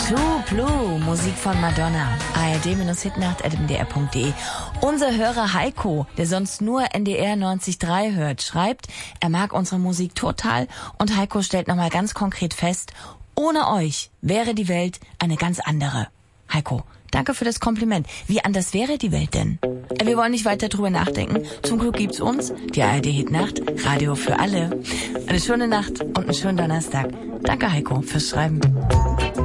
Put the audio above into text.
Clue, Clue, Musik von Madonna. ard-hitnacht@mdr.de. Unser Hörer Heiko, der sonst nur NDR 90.3 hört, schreibt, er mag unsere Musik total und Heiko stellt nochmal ganz konkret fest, ohne euch wäre die Welt eine ganz andere. Heiko, danke für das Kompliment. Wie anders wäre die Welt denn? Wir wollen nicht weiter drüber nachdenken. Zum Glück gibt's uns, die ARD-Hitnacht, Radio für alle. Eine schöne Nacht und einen schönen Donnerstag. Danke Heiko fürs Schreiben.